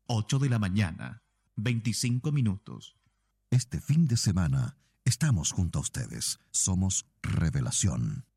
8 de la mañana, 25 minutos. Este fin de semana estamos junto a ustedes. Somos Revelación.